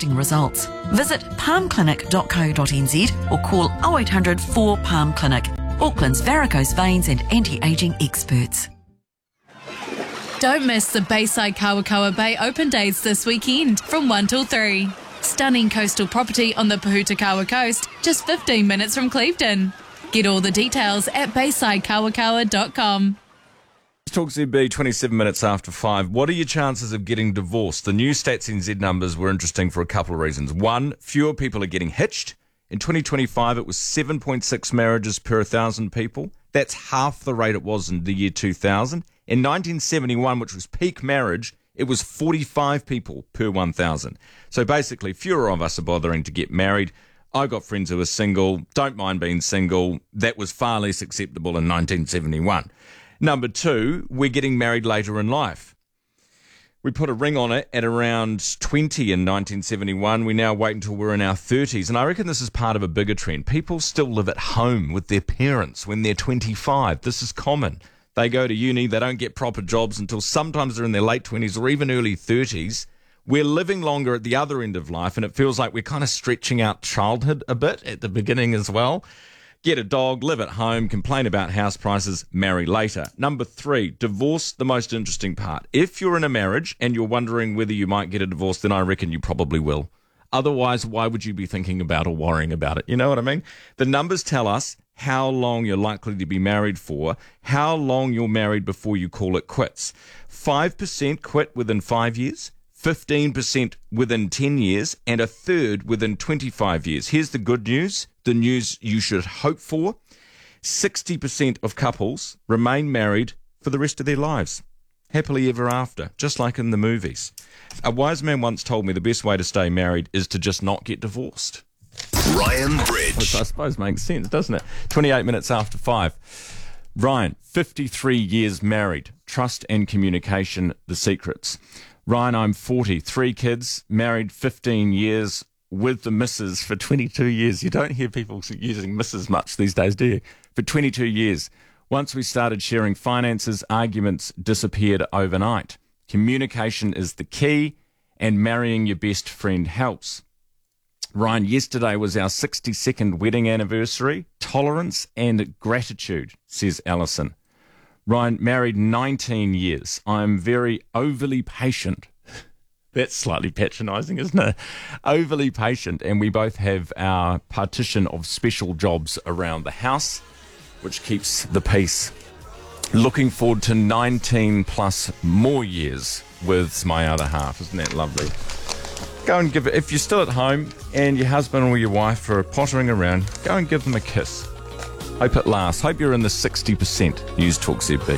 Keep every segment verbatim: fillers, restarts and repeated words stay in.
lasting results. Visit palm clinic dot co dot n z or call oh eight hundred four palm clinic, Auckland's varicose veins and anti-ageing experts. Don't miss the Bayside Kawakawa Bay open days this weekend from one till three. Stunning coastal property on the Pahutakawa coast, just fifteen minutes from Clevedon. Get all the details at bayside kawakawa dot com. Talk Z B, twenty-seven minutes after five. What are your chances of getting divorced? The new Stats N Z numbers were interesting for a couple of reasons. One, fewer people are getting hitched. In twenty twenty-five, it was seven point six marriages per one thousand people. That's half the rate it was in the year two thousand. In nineteen seventy-one, which was peak marriage, it was forty-five people per one thousand. So basically, fewer of us are bothering to get married. I got friends who are single, don't mind being single. That was far less acceptable in nineteen seventy-one. Number two, we're getting married later in life. We put a ring on it at around twenty in nineteen seventy-one. We now wait until we're in our thirties. And I reckon this is part of a bigger trend. People still live at home with their parents when they're twenty-five. This is common. They go to uni, they don't get proper jobs until sometimes they're in their late twenties or even early thirties. We're living longer at the other end of life, and it feels like we're kind of stretching out childhood a bit at the beginning as well. Get a dog, live at home, complain about house prices, marry later. Number three, divorce, the most interesting part. If you're in a marriage and you're wondering whether you might get a divorce, then I reckon you probably will. Otherwise, why would you be thinking about or worrying about it? You know what I mean? The numbers tell us how long you're likely to be married for, how long you're married before you call it quits. five percent quit within five years, fifteen percent within ten years, and a third within twenty-five years. Here's the good news, the news you should hope for. sixty percent of couples remain married for the rest of their lives. Happily ever after, just like in the movies. A wise man once told me the best way to stay married is to just not get divorced. Ryan Bridge. Which I suppose makes sense, doesn't it? twenty-eight minutes after five. Ryan, fifty-three years married. Trust and communication, the secrets. Ryan, I'm forty, three kids, married fifteen years, with the missus for twenty-two years. You don't hear people using missus much these days, do you? For twenty-two years. Once we started sharing finances, arguments disappeared overnight. Communication is the key, and marrying your best friend helps. Ryan, yesterday was our sixty-second wedding anniversary. Tolerance and gratitude, says Alison. Ryan, married nineteen years. I'm very overly patient. That's slightly patronising, isn't it? Overly patient, and we both have our partition of special jobs around the house, which keeps the peace. Looking forward to nineteen plus more years with my other half. Isn't that lovely? Go and give it, if you're still at home and your husband or your wife are pottering around, go and give them a kiss. Hope it lasts. Hope you're in the sixty percent. News Talk Z B.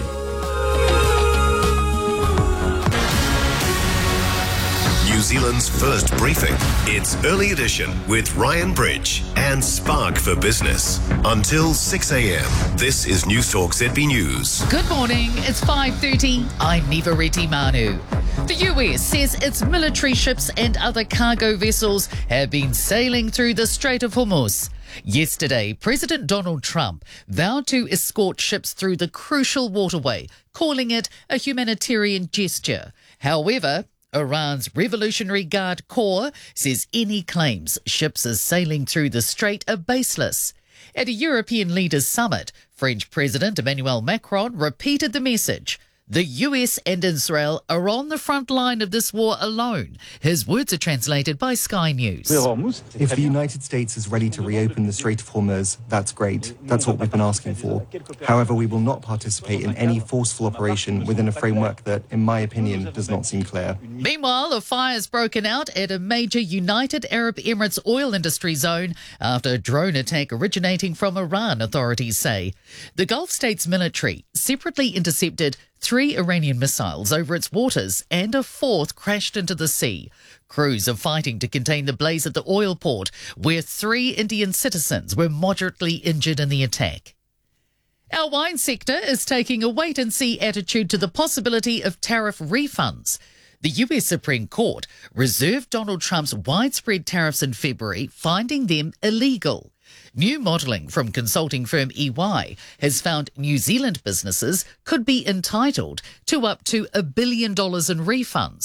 New Zealand's first briefing. It's Early Edition with Ryan Bridge and Spark for Business. Until six a.m. This is News Talk Z B News. Good morning. It's five thirty. I'm Nivareti Manu. The U S says its military ships and other cargo vessels have been sailing through the Strait of Hormuz. Yesterday, President Donald Trump vowed to escort ships through the crucial waterway, calling it a humanitarian gesture. However, Iran's Revolutionary Guard Corps says any claims ships are sailing through the strait are baseless. At a European leaders' summit, French President Emmanuel Macron repeated the message. The U S and Israel are on the front line of this war alone. His words are translated by Sky News. If the United States is ready to reopen the Strait of Hormuz, that's great. That's what we've been asking for. However, we will not participate in any forceful operation within a framework that, in my opinion, does not seem clear. Meanwhile, a fire's broken out at a major United Arab Emirates oil industry zone after a drone attack originating from Iran, authorities say. The Gulf states military separately intercepted three Iranian missiles over its waters and a fourth crashed into the sea. Crews are fighting to contain the blaze at the oil port, where three Indian citizens were moderately injured in the attack. Our wine sector is taking a wait-and-see attitude to the possibility of tariff refunds. The U S Supreme Court reserved Donald Trump's widespread tariffs in February, finding them illegal. New modelling from consulting firm E Y has found New Zealand businesses could be entitled to up to a billion dollars in refunds.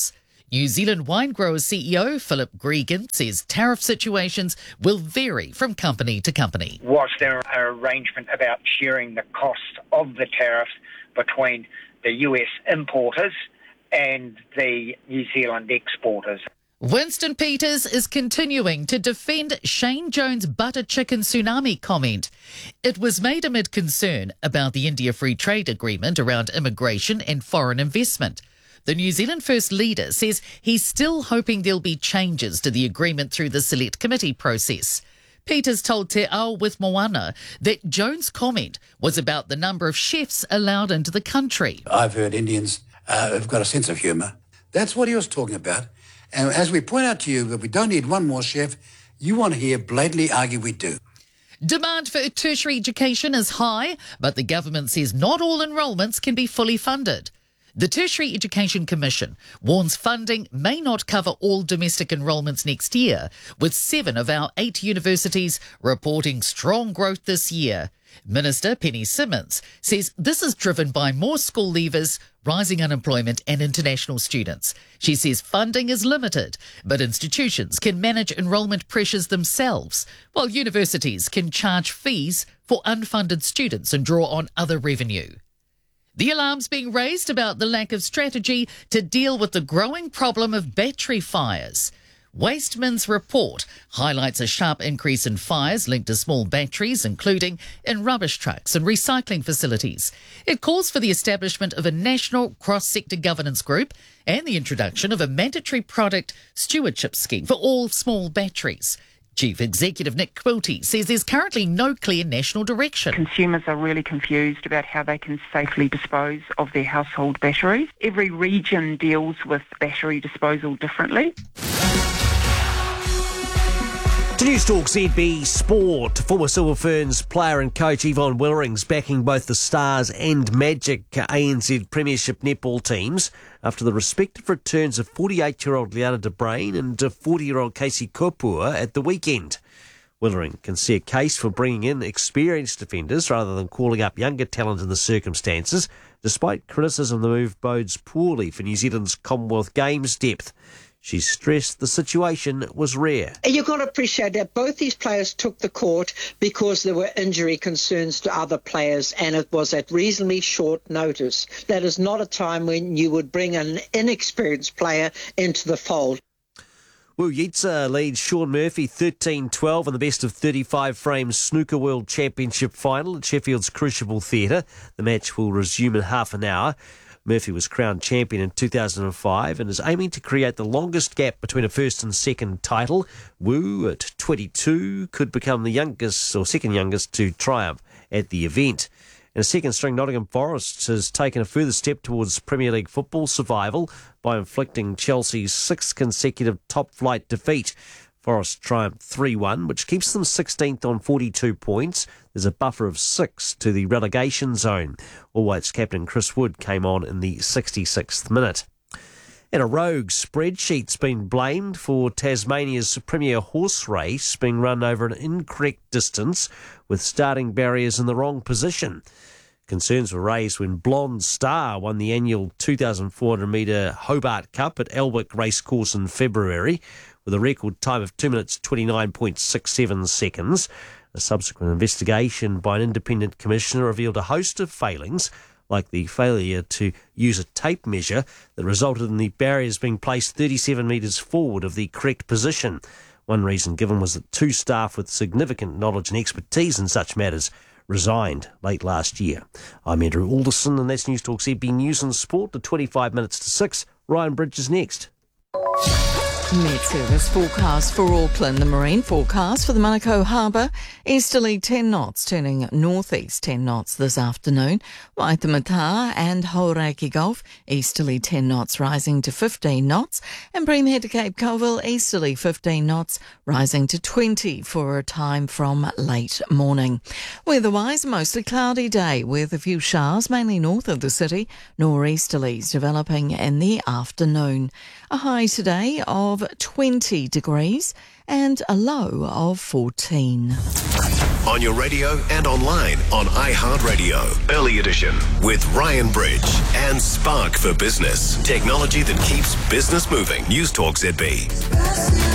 New Zealand Wine Growers C E O Philip Gregan says tariff situations will vary from company to company. Was there an arrangement about sharing the cost of the tariffs between the U S importers and the New Zealand exporters? Winston Peters is continuing to defend Shane Jones' butter chicken tsunami comment. It was made amid concern about the India Free Trade Agreement around immigration and foreign investment. The New Zealand First Leader says he's still hoping there'll be changes to the agreement through the Select Committee process. Peters told Te Ao with Moana that Jones' comment was about the number of chefs allowed into the country. I've heard Indians uh, have got a sense of humour. That's what he was talking about. And as we point out to you that we don't need one more chef, you want to hear blatantly argue we do. Demand for tertiary education is high, but the government says not all enrolments can be fully funded. The Tertiary Education Commission warns funding may not cover all domestic enrolments next year, with seven of our eight universities reporting strong growth this year. Minister Penny Simmons says this is driven by more school leavers, rising unemployment and international students. She says funding is limited, but institutions can manage enrolment pressures themselves, while universities can charge fees for unfunded students and draw on other revenue. The alarm's being raised about the lack of strategy to deal with the growing problem of battery fires. Wasteman's report highlights a sharp increase in fires linked to small batteries, including in rubbish trucks and recycling facilities. It calls for the establishment of a national cross-sector governance group and the introduction of a mandatory product stewardship scheme for all small batteries. Chief Executive Nick Quilty says there's currently no clear national direction. Consumers are really confused about how they can safely dispose of their household batteries. Every region deals with battery disposal differently. To Newstalk Z B Sport, former Silver Ferns player and coach Yvonne Willerings backing both the Stars and Magic A N Z Premiership netball teams after the respective returns of forty-eight-year-old Liana de Bruin and forty-year-old Casey Kopua at the weekend. Willering can see a case for bringing in experienced defenders rather than calling up younger talent in the circumstances, despite criticism the move bodes poorly for New Zealand's Commonwealth Games depth. She stressed the situation was rare. You've got to appreciate that both these players took the court because there were injury concerns to other players, and it was at reasonably short notice. That is not a time when you would bring an inexperienced player into the fold. Wu Yitsa leads Sean Murphy thirteen twelve in the best of thirty-five frame Snooker World Championship final at Sheffield's Crucible Theatre. The match will resume in half an hour. Murphy was crowned champion in two thousand five and is aiming to create the longest gap between a first and second title. Wu, at twenty-two, could become the youngest or second youngest to triumph at the event. And a second-string Nottingham Forest has taken a further step towards Premier League football survival by inflicting Chelsea's sixth consecutive top-flight defeat. Forest triumphed three one, which keeps them sixteenth on forty-two points. There's a buffer of six to the relegation zone. All Whites captain Chris Wood came on in the sixty-sixth minute. And a rogue spreadsheet's been blamed for Tasmania's premier horse race being run over an incorrect distance with starting barriers in the wrong position. Concerns were raised when Blonde Star won the annual two thousand four hundred metre Hobart Cup at Elwick Racecourse in February, with a record time of two minutes twenty-nine point six seven seconds. A subsequent investigation by an independent commissioner revealed a host of failings, like the failure to use a tape measure that resulted in the barriers being placed thirty-seven metres forward of the correct position. One reason given was that two staff with significant knowledge and expertise in such matters resigned late last year. I'm Andrew Alderson, and that's Newstalk Z B News and Sport. To twenty-five minutes to six, Ryan Bridge is next. Met Service forecast for Auckland. The marine forecast for the Manukau Harbour, easterly ten knots, turning northeast ten knots this afternoon. Waitemata and Hauraki Gulf, easterly ten knots, rising to fifteen knots. And Breamhead to Cape Colville, easterly fifteen knots, rising to twenty for a time from late morning. Weather-wise, mostly cloudy day with a few showers, mainly north of the city. Nor'easterlies developing in the afternoon. A high today of twenty degrees and a low of fourteen. on your radio and online on iHeartRadio. Early Edition with Ryan Bridge and Spark for Business. Technology that keeps business moving. News Talk Z B.